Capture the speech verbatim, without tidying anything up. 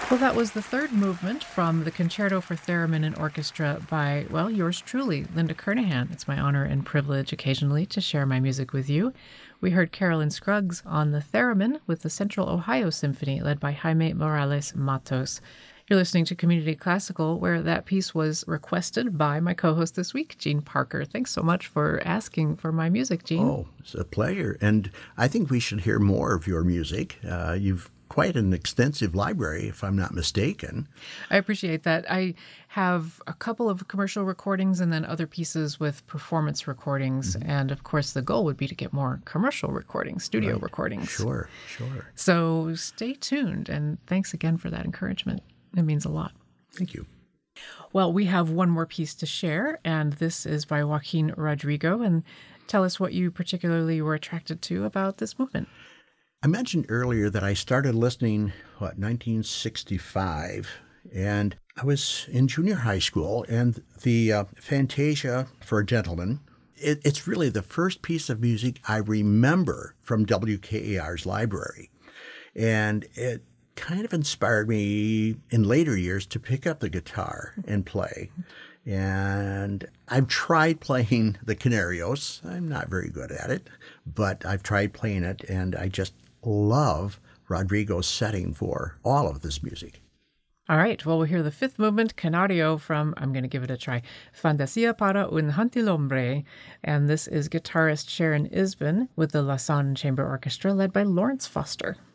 Well, that was the third movement from the Concerto for Theremin and Orchestra by, well, yours truly, Linda Kernaghan. It's my honor and privilege occasionally to share my music with you. We heard Carolyn Scruggs on the theremin with the Central Ohio Symphony, led by Jaime Morales Matos. You're listening to Community Classical, where that piece was requested by my co-host this week, Jean Parker. Thanks so much for asking for my music, Jean. Oh, it's a pleasure. And I think we should hear more of your music. Uh, you've quite an extensive library, if I'm not mistaken. I appreciate that. I have a couple of commercial recordings and then other pieces with performance recordings. Mm-hmm. And of course, the goal would be to get more commercial recordings, studio right. recordings. Sure, sure. So stay tuned. And thanks again for that encouragement. It means a lot. Thank you. Well, we have one more piece to share, and this is by Joaquin Rodrigo. And tell us what you particularly were attracted to about this movement. I mentioned earlier that I started listening, what, nineteen sixty-five, and I was in junior high school, and the uh, Fantasia for a Gentleman, it, it's really the first piece of music I remember from W K A R's library. And it kind of inspired me in later years to pick up the guitar and play. And I've tried playing the Canarios. I'm not very good at it, but I've tried playing it, and I just love Rodrigo's setting for all of this music. All right, well, we'll hear the fifth movement, Canario, from, I'm going to give it a try, Fantasia para un Gentilhombre. And this is guitarist Sharon Isbin with the Lausanne Chamber Orchestra, led by Lawrence Foster.